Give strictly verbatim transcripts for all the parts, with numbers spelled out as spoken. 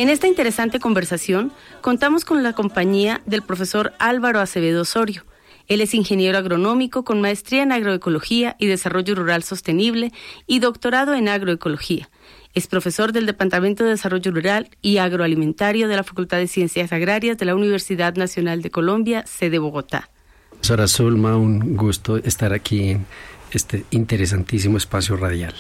En esta interesante conversación contamos con la compañía del profesor Álvaro Acevedo Osorio. Él es ingeniero agronómico con maestría en agroecología y desarrollo rural sostenible y doctorado en agroecología. Es profesor del Departamento de Desarrollo Rural y Agroalimentario de la Facultad de Ciencias Agrarias de la Universidad Nacional de Colombia, sede Bogotá. Profesora Zulma, un gusto estar aquí en este interesantísimo espacio radial.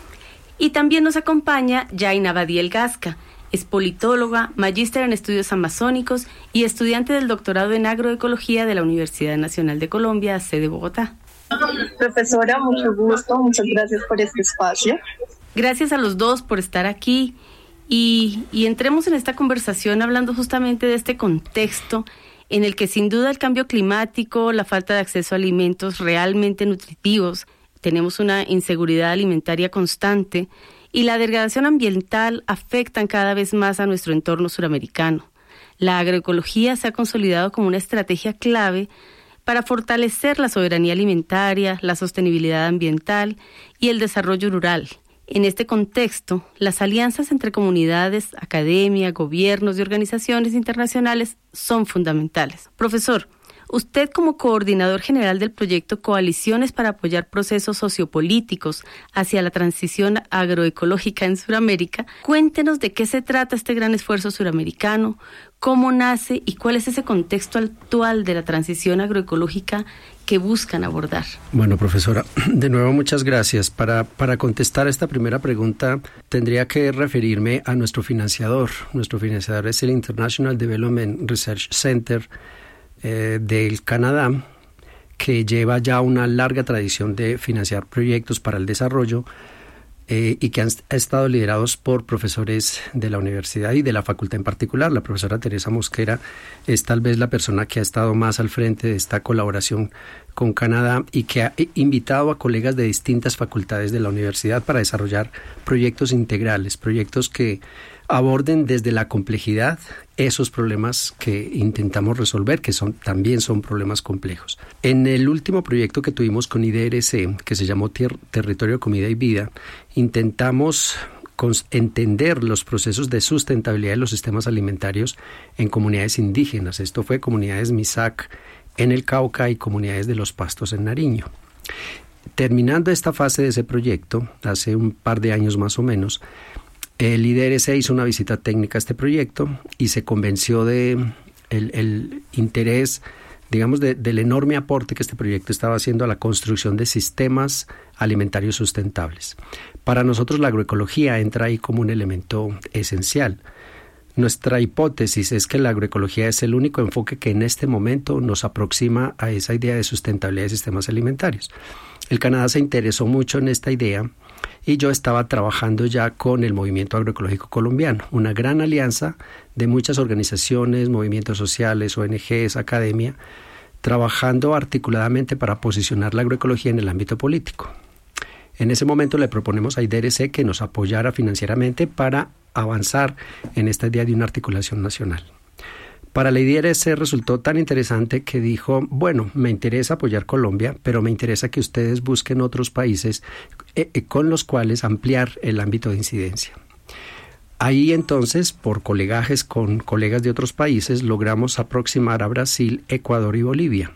Y también nos acompaña Yaina Badiel Gasca. Es politóloga, magíster en estudios amazónicos y estudiante del doctorado en agroecología de la Universidad Nacional de Colombia, sede Bogotá. Profesora, mucho gusto, muchas gracias por este espacio. Gracias a los dos por estar aquí y, y entremos en esta conversación hablando justamente de este contexto en el que sin duda el cambio climático, la falta de acceso a alimentos realmente nutritivos, tenemos una inseguridad alimentaria constante y la degradación ambiental afectan cada vez más a nuestro entorno suramericano. La agroecología se ha consolidado como una estrategia clave para fortalecer la soberanía alimentaria, la sostenibilidad ambiental y el desarrollo rural. En este contexto, las alianzas entre comunidades, academia, gobiernos y organizaciones internacionales son fundamentales. Profesor, usted como coordinador general del proyecto Coaliciones para apoyar procesos sociopolíticos hacia la transición agroecológica en Sudamérica, cuéntenos de qué se trata este gran esfuerzo suramericano, cómo nace y cuál es ese contexto actual de la transición agroecológica que buscan abordar. Bueno, profesora, de nuevo muchas gracias. Para, para contestar esta primera pregunta, tendría que referirme a nuestro financiador. Nuestro financiador es el International Development Research Center eh, del Canadá, que lleva ya una larga tradición de financiar proyectos para el desarrollo eh, y que han estado liderados por profesores de la universidad y de la facultad en particular. La profesora Teresa Mosquera es tal vez la persona que ha estado más al frente de esta colaboración con Canadá y que ha invitado a colegas de distintas facultades de la universidad para desarrollar proyectos integrales, proyectos que aborden desde la complejidad esos problemas que intentamos resolver, que son también son problemas complejos. En el último proyecto que tuvimos con I D R C, que se llamó Ter- Territorio, Comida y Vida, intentamos entender los procesos de sustentabilidad de los sistemas alimentarios en comunidades indígenas. Esto fue comunidades Misak en el Cauca y comunidades de los Pastos en Nariño. Terminando esta fase de ese proyecto, hace un par de años más o menos, el I D R C hizo una visita técnica a este proyecto y se convenció de el, el interés, digamos, de, del enorme aporte que este proyecto estaba haciendo a la construcción de sistemas alimentarios sustentables. Para nosotros la agroecología entra ahí como un elemento esencial. Nuestra hipótesis es que la agroecología es el único enfoque que en este momento nos aproxima a esa idea de sustentabilidad de sistemas alimentarios. El Canadá se interesó mucho en esta idea y yo estaba trabajando ya con el Movimiento Agroecológico Colombiano, una gran alianza de muchas organizaciones, movimientos sociales, O N Ges, academia, trabajando articuladamente para posicionar la agroecología en el ámbito político. En ese momento le proponemos a I D R C que nos apoyara financieramente para avanzar en esta idea de una articulación nacional. Para la I D R C resultó tan interesante que dijo, bueno, me interesa apoyar Colombia, pero me interesa que ustedes busquen otros países eh, eh, con los cuales ampliar el ámbito de incidencia. Ahí entonces, por colegajes con colegas de otros países, logramos aproximar a Brasil, Ecuador y Bolivia.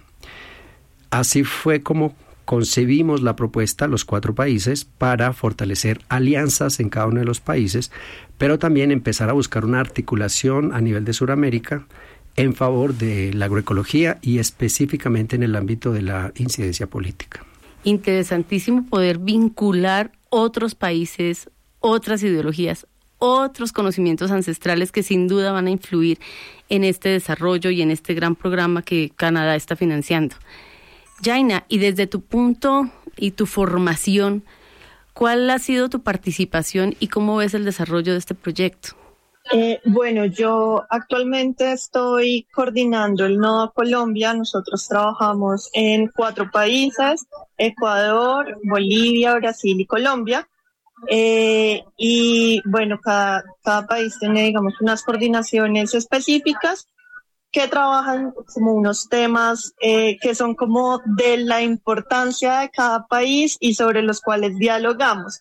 Así fue como concebimos la propuesta, los cuatro países, para fortalecer alianzas en cada uno de los países, pero también empezar a buscar una articulación a nivel de Sudamérica en favor de la agroecología y específicamente en el ámbito de la incidencia política. Interesantísimo poder vincular otros países, otras ideologías, otros conocimientos ancestrales que sin duda van a influir en este desarrollo y en este gran programa que Canadá está financiando. Yaina, y desde tu punto y tu formación, ¿cuál ha sido tu participación y cómo ves el desarrollo de este proyecto? Eh, bueno, yo actualmente estoy coordinando el Nodo Colombia. Nosotros trabajamos en cuatro países: Ecuador, Bolivia, Brasil y Colombia. Eh, y bueno, cada, cada país tiene, digamos, unas coordinaciones específicas que trabajan como unos temas eh, que son como de la importancia de cada país y sobre los cuales dialogamos.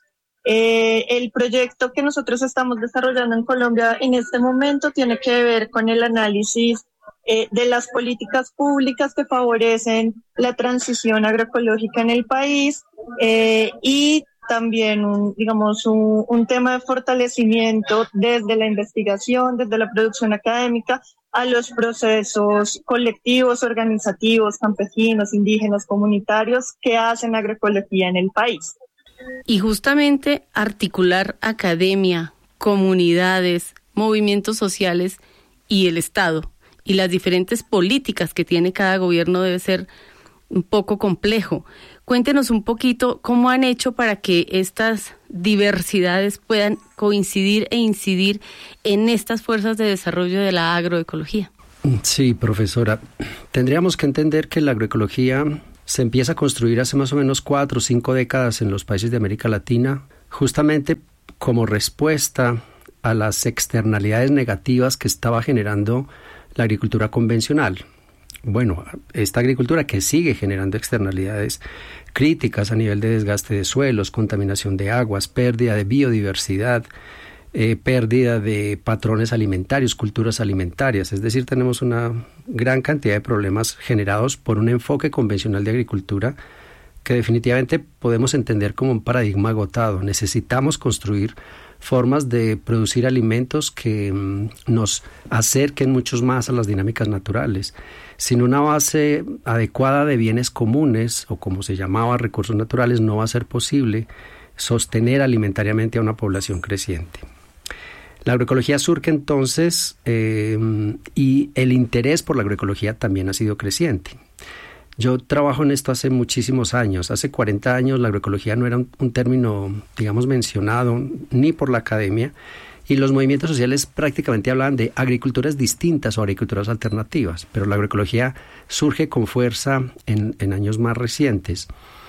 Eh, el proyecto que nosotros estamos desarrollando en Colombia en este momento tiene que ver con el análisis eh, de las políticas públicas que favorecen la transición agroecológica en el país eh, y también, un, digamos, un, un tema de fortalecimiento desde la investigación, desde la producción académica, a los procesos colectivos, organizativos, campesinos, indígenas, comunitarios que hacen agroecología en el país. Y justamente articular academia, comunidades, movimientos sociales y el Estado y las diferentes políticas que tiene cada gobierno debe ser un poco complejo. Cuéntenos un poquito cómo han hecho para que estas diversidades puedan coincidir e incidir en estas fuerzas de desarrollo de la agroecología. Sí, profesora. Tendríamos que entender que la agroecología se empieza a construir hace más o menos cuatro o cinco décadas en los países de América Latina, justamente como respuesta a las externalidades negativas que estaba generando la agricultura convencional. Bueno, esta agricultura que sigue generando externalidades críticas a nivel de desgaste de suelos, contaminación de aguas, pérdida de biodiversidad, eh, pérdida de patrones alimentarios, culturas alimentarias. Es decir, tenemos una gran cantidad de problemas generados por un enfoque convencional de agricultura que definitivamente podemos entender como un paradigma agotado. Necesitamos construir formas de producir alimentos que mm, nos acerquen muchos más a las dinámicas naturales. Sin una base adecuada de bienes comunes, o como se llamaba recursos naturales, no va a ser posible sostener alimentariamente a una población creciente. La agroecología surge entonces eh, y el interés por la agroecología también ha sido creciente. Yo trabajo en esto hace muchísimos años. Hace cuarenta años la agroecología no era un, un término, digamos, mencionado ni por la academia, y los movimientos sociales prácticamente hablaban de agriculturas distintas o agriculturas alternativas, pero la agroecología surge con fuerza en, en años más recientes.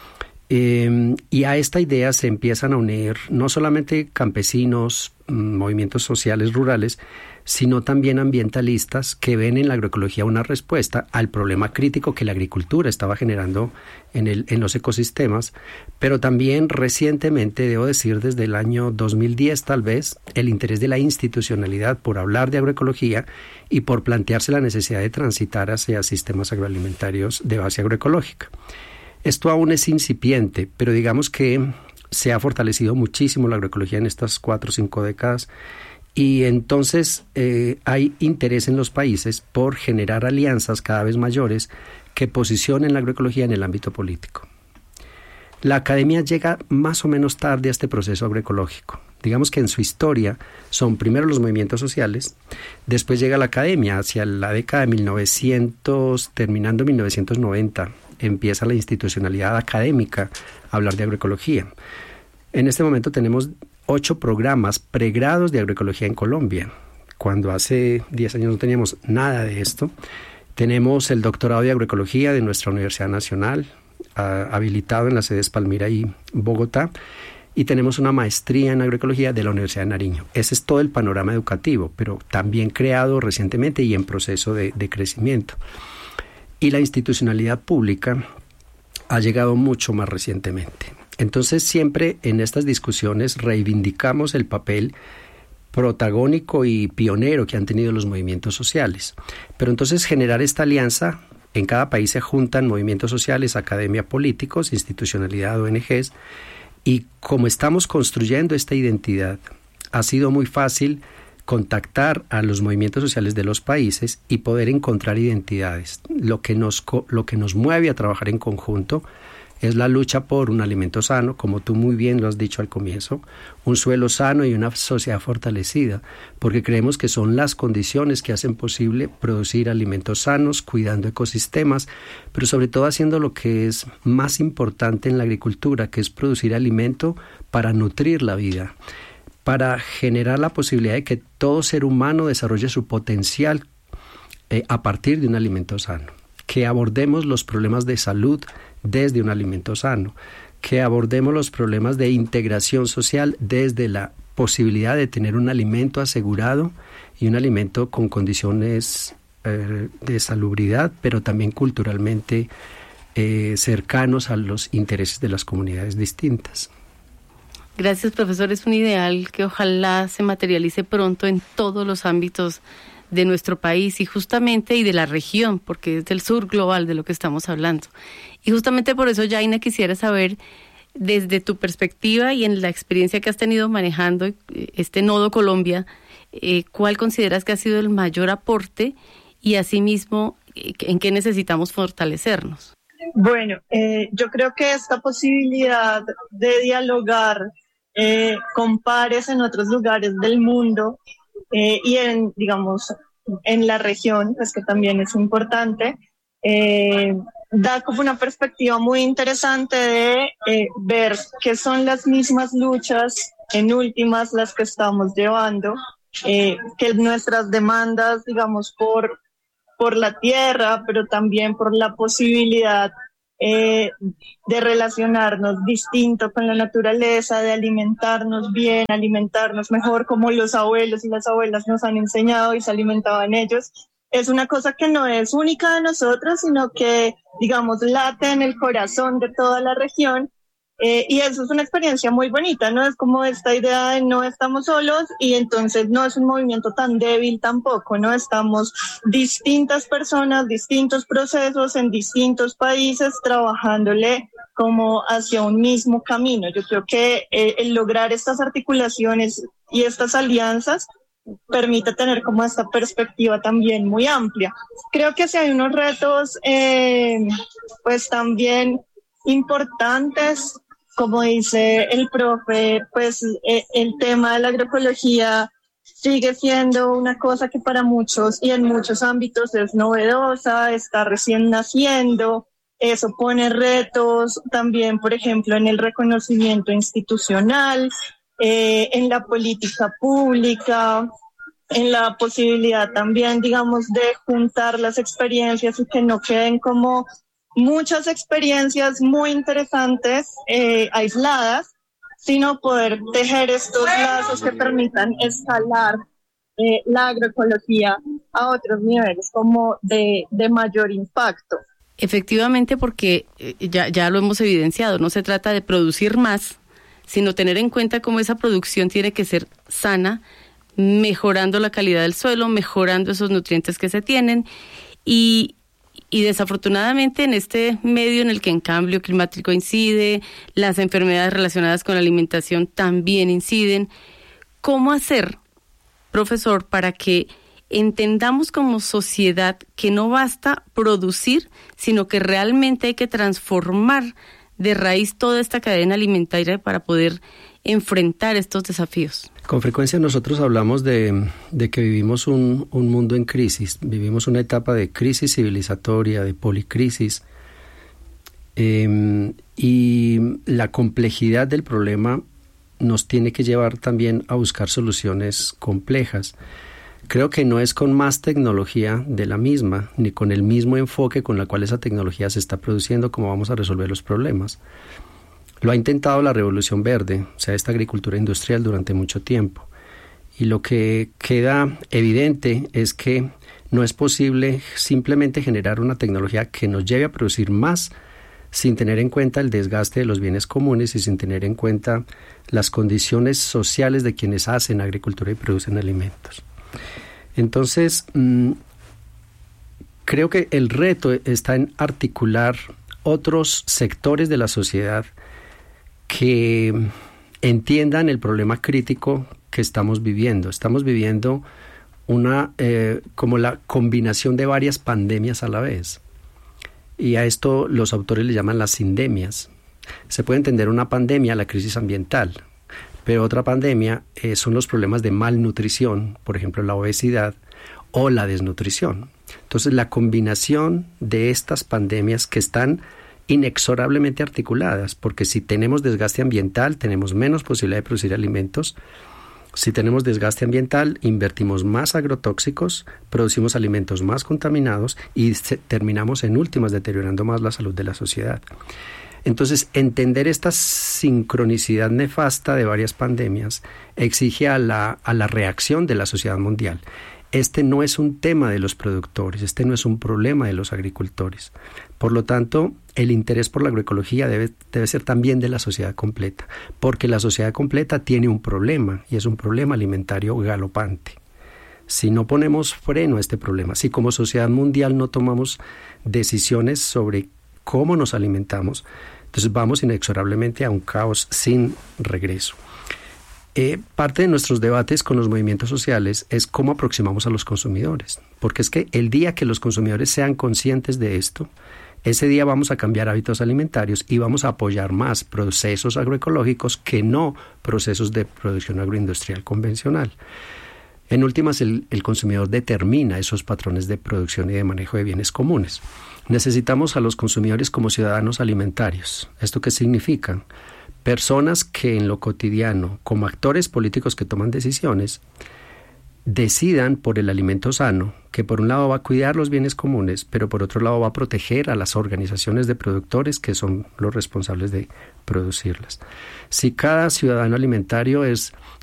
Eh, y a esta idea se empiezan a unir no solamente campesinos, movimientos sociales rurales, sino también ambientalistas que ven en la agroecología una respuesta al problema crítico que la agricultura estaba generando en, el, en los ecosistemas, pero también recientemente, debo decir desde el año dos mil diez tal vez, el interés de la institucionalidad por hablar de agroecología y por plantearse la necesidad de transitar hacia sistemas agroalimentarios de base agroecológica. Esto aún es incipiente, pero digamos que se ha fortalecido muchísimo la agroecología en estas cuatro o cinco décadas y entonces eh, hay interés en los países por generar alianzas cada vez mayores que posicionen la agroecología en el ámbito político. La academia llega más o menos tarde a este proceso agroecológico. Digamos que en su historia son primero los movimientos sociales, después llega la academia hacia la década de mil novecientos, terminando mil novecientos noventa. Empieza la institucionalidad académica a hablar de agroecología. En este momento tenemos ocho programas pregrados de agroecología en Colombia, cuando hace diez años no teníamos nada de esto. Tenemos el doctorado de agroecología de nuestra Universidad Nacional, uh, habilitado en las sedes Palmira y Bogotá, y tenemos una maestría en agroecología de la Universidad de Nariño. Ese es todo el panorama educativo, pero también creado recientemente y en proceso de, de crecimiento. Y la institucionalidad pública ha llegado mucho más recientemente. Entonces siempre en estas discusiones reivindicamos el papel protagónico y pionero que han tenido los movimientos sociales. Pero entonces generar esta alianza, en cada país se juntan movimientos sociales, academia, políticos, institucionalidad, O N Ges, y como estamos construyendo esta identidad, ha sido muy fácil contactar a los movimientos sociales de los países y poder encontrar identidades. Lo que nos, lo que nos mueve a trabajar en conjunto es la lucha por un alimento sano, como tú muy bien lo has dicho al comienzo, un suelo sano y una sociedad fortalecida, porque creemos que son las condiciones que hacen posible producir alimentos sanos, cuidando ecosistemas, pero sobre todo haciendo lo que es más importante en la agricultura, que es producir alimento para nutrir la vida, para generar la posibilidad de que todo ser humano desarrolle su potencial eh, a partir de un alimento sano, que abordemos los problemas de salud desde un alimento sano, que abordemos los problemas de integración social desde la posibilidad de tener un alimento asegurado y un alimento con condiciones eh, de salubridad, pero también culturalmente eh, cercanos a los intereses de las comunidades distintas. Gracias, profesor. Es un ideal que ojalá se materialice pronto en todos los ámbitos de nuestro país y justamente y de la región, porque es del sur global de lo que estamos hablando. Y justamente por eso, Yaina, quisiera saber, desde tu perspectiva y en la experiencia que has tenido manejando este Nodo Colombia, eh, ¿cuál consideras que ha sido el mayor aporte y asimismo en qué necesitamos fortalecernos? Bueno, eh, yo creo que esta posibilidad de dialogar eh, con pares en otros lugares del mundo eh, y en, digamos, en la región, pues que también es importante, eh, da como una perspectiva muy interesante de eh, ver que son las mismas luchas, en últimas, las que estamos llevando, eh, que nuestras demandas, digamos, por por la tierra, pero también por la posibilidad eh, de relacionarnos distinto con la naturaleza, de alimentarnos bien, alimentarnos mejor, como los abuelos y las abuelas nos han enseñado y se alimentaban ellos. Es una cosa que no es única de nosotros, sino que, digamos, late en el corazón de toda la región. Eh, y eso es una experiencia muy bonita, ¿no? Es como esta idea de no estamos solos y entonces no es un movimiento tan débil tampoco, ¿no? Estamos distintas personas, distintos procesos en distintos países trabajándole como hacia un mismo camino. Yo creo que eh, el lograr estas articulaciones y estas alianzas permite tener como esta perspectiva también muy amplia. Creo que si hay unos retos, eh, pues también importantes, como dice el profe, pues eh, el tema de la agroecología sigue siendo una cosa que para muchos y en muchos ámbitos es novedosa, está recién naciendo. Eso pone retos también, por ejemplo, en el reconocimiento institucional, eh, en la política pública, en la posibilidad también, digamos, de juntar las experiencias y que no queden como muchas experiencias muy interesantes, eh, aisladas, sino poder tejer estos lazos que permitan escalar eh, la agroecología a otros niveles como de, de mayor impacto. Efectivamente, porque eh, ya, ya lo hemos evidenciado, no se trata de producir más, sino tener en cuenta cómo esa producción tiene que ser sana, mejorando la calidad del suelo, mejorando esos nutrientes que se tienen y Y desafortunadamente en este medio en el que el cambio climático incide, las enfermedades relacionadas con la alimentación también inciden, ¿cómo hacer, profesor, para que entendamos como sociedad que no basta producir, sino que realmente hay que transformar de raíz toda esta cadena alimentaria para poder enfrentar estos desafíos? Con frecuencia nosotros hablamos de, de que vivimos un, un mundo en crisis, vivimos una etapa de crisis civilizatoria, de policrisis, eh, y la complejidad del problema nos tiene que llevar también a buscar soluciones complejas. Creo que no es con más tecnología de la misma, ni con el mismo enfoque con el cual esa tecnología se está produciendo, como vamos a resolver los problemas. Lo ha intentado la Revolución Verde, o sea, esta agricultura industrial durante mucho tiempo. Y lo que queda evidente es que no es posible simplemente generar una tecnología que nos lleve a producir más sin tener en cuenta el desgaste de los bienes comunes y sin tener en cuenta las condiciones sociales de quienes hacen agricultura y producen alimentos. Entonces, mmm, creo que el reto está en articular otros sectores de la sociedad que entiendan el problema crítico que estamos viviendo. Estamos viviendo una eh, como la combinación de varias pandemias a la vez. Y a esto los autores le llaman las sindemias. Se puede entender una pandemia, la crisis ambiental, pero otra pandemia eh, son los problemas de malnutrición, por ejemplo la obesidad o la desnutrición. Entonces la combinación de estas pandemias que están inexorablemente articuladas, porque si tenemos desgaste ambiental, tenemos menos posibilidad de producir alimentos. Si tenemos desgaste ambiental, invertimos más agrotóxicos, producimos alimentos más contaminados y se, terminamos en últimas deteriorando más la salud de la sociedad. Entonces, entender esta sincronicidad nefasta de varias pandemias exige a la, a la reacción de la sociedad mundial. Este no es un tema de los productores, este no es un problema de los agricultores. Por lo tanto, el interés por la agroecología debe, debe ser también de la sociedad completa, porque la sociedad completa tiene un problema, y es un problema alimentario galopante. Si no ponemos freno a este problema, si como sociedad mundial no tomamos decisiones sobre cómo nos alimentamos, entonces vamos inexorablemente a un caos sin regreso. Eh, parte de nuestros debates con los movimientos sociales es cómo aproximamos a los consumidores, porque es que el día que los consumidores sean conscientes de esto, ese día vamos a cambiar hábitos alimentarios y vamos a apoyar más procesos agroecológicos que no procesos de producción agroindustrial convencional. En últimas, el, el consumidor determina esos patrones de producción y de manejo de bienes comunes. Necesitamos a los consumidores como ciudadanos alimentarios. ¿Esto qué significa? Personas que en lo cotidiano, como actores políticos que toman decisiones, decidan por el alimento sano, que por un lado va a cuidar los bienes comunes, pero por otro lado va a proteger a las organizaciones de productores que son los responsables de producirlas. Si cada ciudadano alimentario es